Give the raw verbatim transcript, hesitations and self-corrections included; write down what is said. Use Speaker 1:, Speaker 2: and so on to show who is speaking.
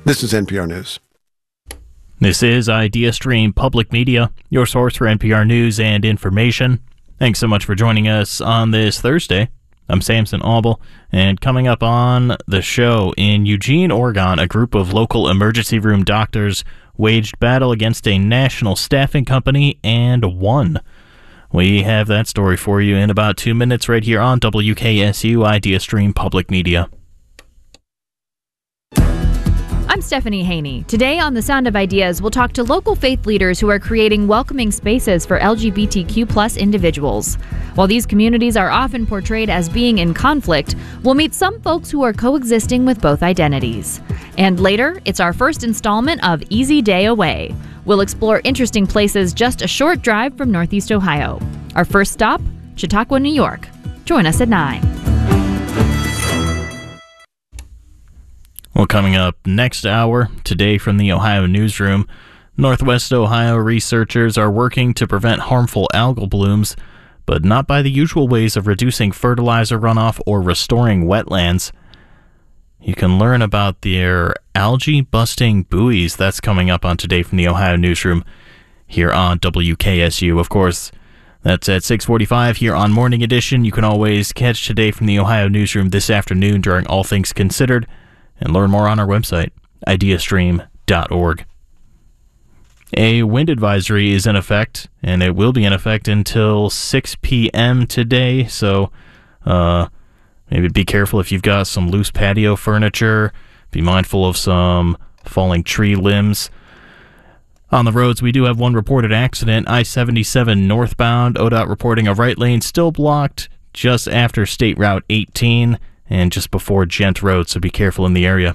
Speaker 1: This is N P R News.
Speaker 2: This is IdeaStream Public Media, your source for N P R news and information. Thanks so much for joining us on this Thursday. I'm Samson Auble, and coming up on the show, in Eugene, Oregon, a group of local emergency room doctors waged battle against a national staffing company and won. We have that story for you in about two minutes right here on W K S U IdeaStream Public Media.
Speaker 3: I'm Stephanie Haney. Today on The Sound of Ideas, we'll talk to local faith leaders who are creating welcoming spaces for L G B T Q plus individuals. While these communities are often portrayed as being in conflict, we'll meet some folks who are coexisting with both identities. And later, it's our first installment of Easy Day Away. We'll explore interesting places just a short drive from Northeast Ohio. Our first stop, Chautauqua, New York. Join us at nine.
Speaker 2: Well, coming up next hour, today from the Ohio Newsroom, Northwest Ohio researchers are working to prevent harmful algal blooms, but not by the usual ways of reducing fertilizer runoff or restoring wetlands. You can learn about their algae-busting buoys. That's coming up on Today from the Ohio Newsroom here on W K S U. Of course, that's at six forty-five here on Morning Edition. You can always catch Today from the Ohio Newsroom this afternoon during All Things Considered, and learn more on our website, ideastream dot org. A wind advisory is in effect, and it will be in effect until six p.m. today, so uh, maybe be careful if you've got some loose patio furniture. Be mindful of some falling tree limbs. On the roads, we do have one reported accident, I seventy-seven northbound. O D O T reporting a right lane still blocked just after State Route eighteen and just before Gent Road, so be careful in the area.